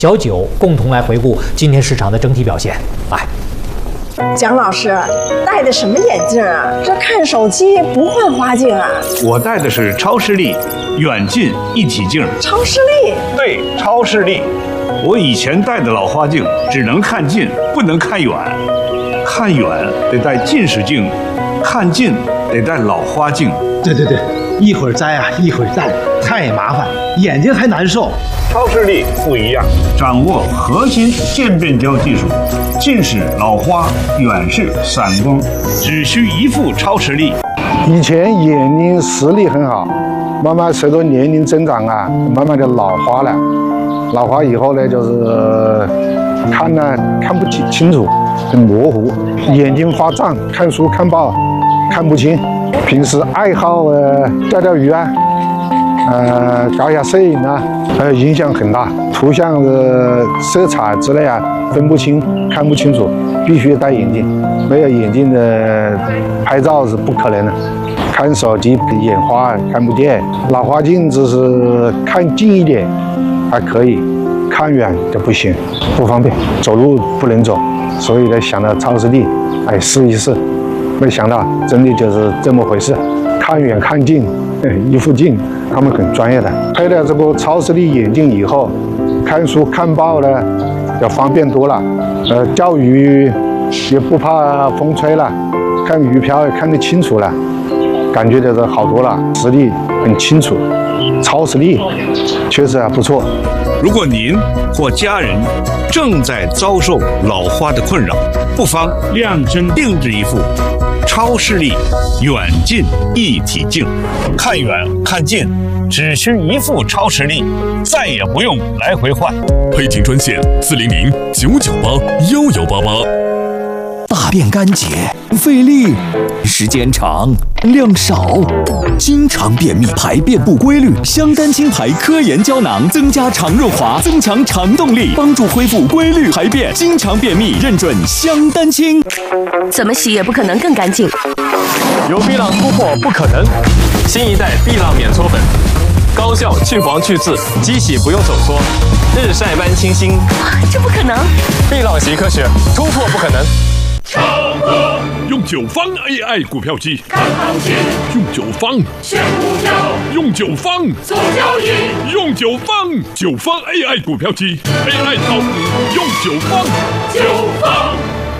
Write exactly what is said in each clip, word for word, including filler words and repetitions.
小九共同来回顾今天市场的整体表现。来， 蒋老师戴的什么眼镜啊？这看手机不换花镜啊？ 我戴的是超视力远近一体镜。 超视力？ 对，超视力。我以前戴的老花镜只能看近，不能看远。看远得戴近视镜，看近得戴老花镜。 对对对，一会儿摘啊，一会儿戴，太麻烦，眼睛还难受。 超视力不一样，掌握核心渐变焦技术，近视、老花、远视、散光，只需一副超视力。 以前眼睛视力很好，慢慢随着年龄增长啊，慢慢的老花了。老花以后呢，就是看呢看不清清楚，很模糊，眼睛发胀，看书看报看不清。平时爱好呃钓钓鱼啊。呃，搞一下摄影啊，呃，影响很大。图像的色彩之类啊，分不清，看不清楚，必须戴眼镜。没有眼镜的拍照是不可能的。看手机眼花看不见，老花镜只是看近一点还可以，看远就不行，不方便，走路不能走。所以呢，想到超视力，哎，试一试。没想到真的就是这么回事，看远看近，一副镜。他们很专业的，配了这个超视力眼镜以后，看书看报呢要方便多了。呃，钓鱼也不怕风吹了，看鱼漂也看得清楚了，感觉就是好多了，视力很清楚。超视力确实还不错。 如果您或家人正在遭受老花的困扰，不妨量身定制一副超视力远近一体镜，看远看近只需一副超视力，再也不用来回换。 配听专线四零零九九八幺幺八八。 大便干结、费力、时间长、量少，经常便秘、排便不规律，香丹清排科研胶囊增加肠润滑，增强肠动力，帮助恢复规律排便。经常便秘认准香丹清。 怎么洗也不可能更干净。 由碧浪突破不可能，新一代碧浪免搓粉，高效去黄去渍，机洗不用手搓，日晒般清新。 这不可能！ 碧浪习科学，突破不可能。 用九方 A I 股票机看行情， 用九方选股票， 用九方做交易， 用九方九方 A I 股票机 A I 炒股用九方九方。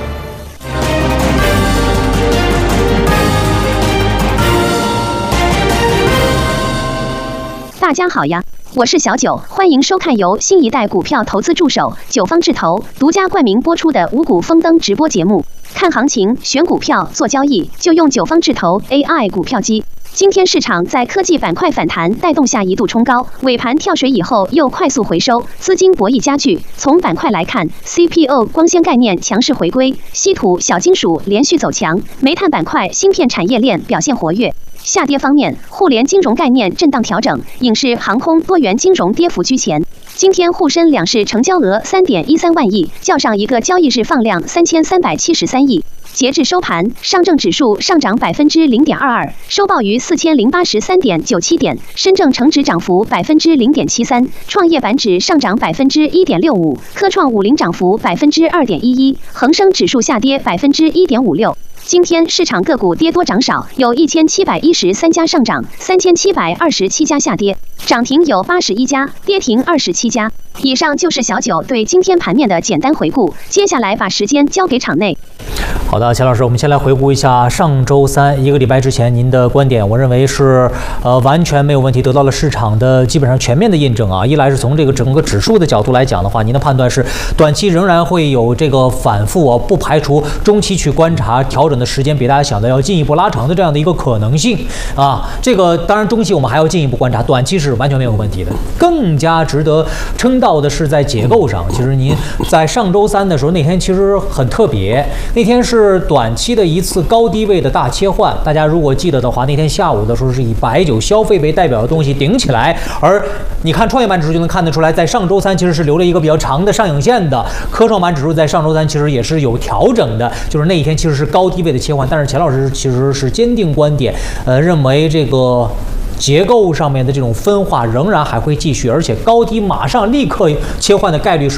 大家好呀，我是小九，欢迎收看由新一代股票投资助手九方智投独家冠名播出的五股丰登直播节目。看行情、选股票、做交易，就用九方智投 A I 股票机。今天市场在科技板块反弹带动下一度冲高，尾盘跳水以后又快速回收，资金博弈加剧。从板块来看 ，C P O 光纤概念强势回归，稀土、小金属连续走强，煤炭板块芯片产业链表现活跃。下跌方面，互联金融概念震荡调整，影视、航空、多元金融跌幅居前。今天沪深两市成交额 三点一三万亿，较上一个交易日放量三千三百七十三亿。截至收盘，上证指数上涨百分之零点二二，收报于四千零八十三点九七点；深证成指涨幅百分之零点七三，创业板指上涨百分之一点六五，科创五零涨幅百分之二点一一，恒生指数下跌百分之一点五六。今天市场个股跌多涨少，有一千七百一十三家上涨，三千七百二十七家下跌，涨停有八十一家，跌停二十七家。以上就是小九对今天盘面的简单回顾，接下来把时间交给场内。 好的，钱老师，我们先来回顾一下上周三一个礼拜之前您的观点，我认为是呃完全没有问题，得到了市场的基本上全面的印证啊。一来是从这个整个指数的角度来讲的话，您的判断是短期仍然会有这个反复啊，不排除中期去观察调整的时间比大家想的要进一步拉长的这样的一个可能性啊。这个当然中期我们还要进一步观察，短期是完全没有问题的。更加值得称道的是在结构上，其实您在上周三的时候那天其实很特别，那天是短期的一次高低位的大切换。大家如果记得的话，那天下午的时候是以白酒消费为代表的东西顶起来，而你看创业板指数就能看得出来，在上周三其实是留了一个比较长的上影线的。科创板指数在上周三其实也是有调整的，就是那一天其实是高低位的切换。但是钱老师其实是坚定观点，呃，认为这个结构上面的这种分化仍然还会继续，而且高低马上立刻切换的概率是